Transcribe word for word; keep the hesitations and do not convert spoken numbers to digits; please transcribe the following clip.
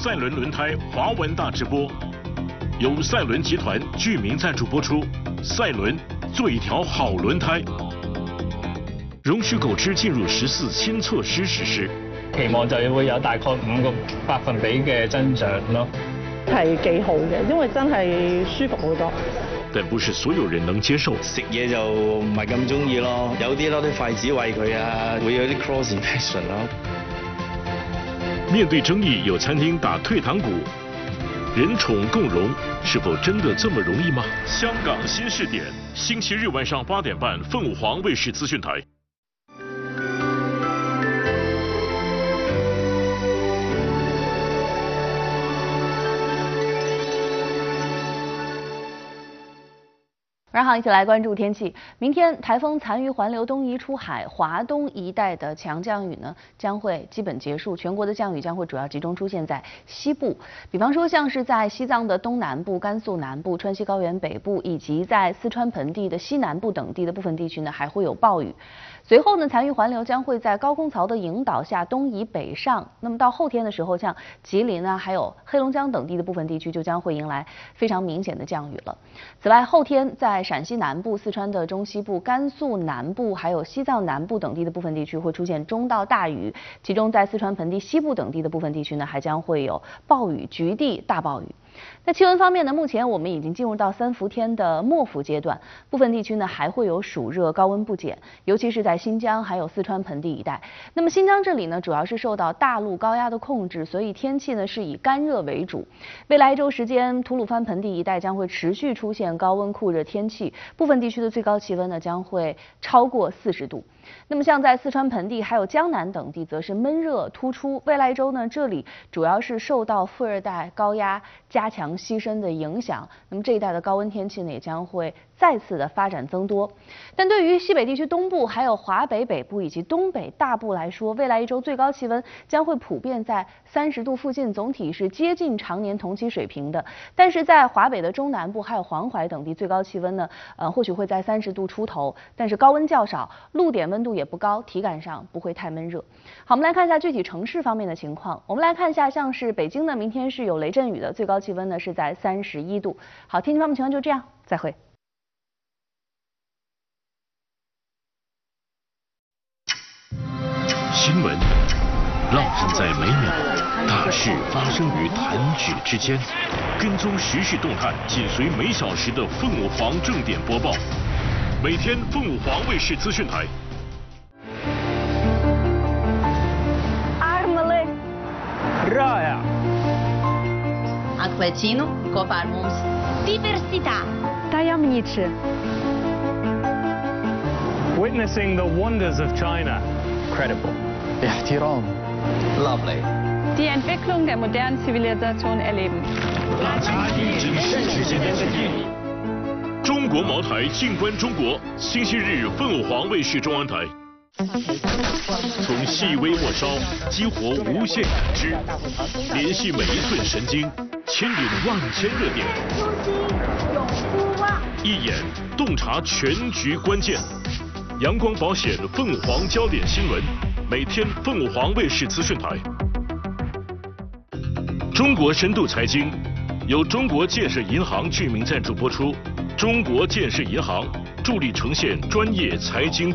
赛伦轮胎华文大直播，由赛伦集团居民赞助播出。赛伦做一条好輪胎。容許購置進入十四新措施實施， 期望就會有大概五個百分比嘅增長咯。 係幾好嘅，因為真係舒服好多。 但不是所有人能接受。 食嘢就唔係咁中意咯，有啲攞啲筷子餵佢啊，會有啲 cross infection 咯。 面對爭議，有餐廳打退堂鼓。人寵共榮，是否真的這麼容易嗎？香港新視點，星期日晚上八點半，鳳舞凰衛視資訊台。 晚上好，一起来关注天气。明天台风残余环流东移出海，华东一带的强降雨呢将会基本结束，全国的降雨将会主要集中出现在西部，比方说像是在西藏的东南部、甘肃南部、川西高原北部以及在四川盆地的西南部等地的部分地区呢还会有暴雨。随后呢，残余环流将会在高空槽的引导下东移北上。那么到后天的时候，像吉林啊，还有黑龙江等地的部分地区就将会迎来非常明显的降雨了。此外，后天在陕西南部、四川的中西部、甘肃南部，还有西藏南部等地的部分地区会出现中到大雨，其中在四川盆地西部等地的部分地区呢，还将会有暴雨、局地大暴雨。那气温方面呢，目前我们已经进入到三伏天的末伏阶段，部分地区呢还会有暑热，高温不减，尤其是在新疆还有四川盆地一带。那么新疆这里呢，主要是受到大陆高压的控制，所以天气呢是以干热为主。未来一周时间，吐鲁番盆地一带将会持续出现高温酷热天气，部分地区的最高气温呢将会超过四十度。那么像在四川盆地还有江南等地，则是闷热突出。未来一周呢，这里主要是受到副热带高压加强西伸的影响，那么这一带的高温天气呢，也将会再次的发展增多。但对于西北地区东部、还有华北北部以及东北大部来说，未来一周最高气温将会普遍在三十度附近，总体是接近常年同期水平的。但是在华北的中南部还有黄淮等地，最高气温呢，呃，或许会在三十度出头，但是高温较少，露点温度也不高，体感上不会太闷热。好，我们来看一下具体城市方面的情况。我们来看一下，像是北京呢，明天是有雷阵雨的，最高气温呢是在三十一度。好，天气方面情况就这样，再会。 新闻浪漫在每秒，大事发生于弹指之间。跟踪时事动态，紧随每小时的凤舞凰正点播报。每天凤舞凰卫视资讯台。 Armele Raja. Acquacino, Copar mums diversità. tajemniczy. Witnessing the wonders of China. Credible. احترام. Lovely. Die Entwicklung der modernen Zivilisation erleben. 大家一真实之间的距离。中国茅台，静观中国。星期日，凤舞凰卫视中央台。从细微末梢激活无限感知，联系每一寸神经，牵引万千热点。一眼洞察全局关键。阳光保险凤舞凰焦点新闻，每天凤舞凰卫视资讯台。中国深度财经由中国建设银行居民赞助播出。中国建设银行助力呈现专业财经。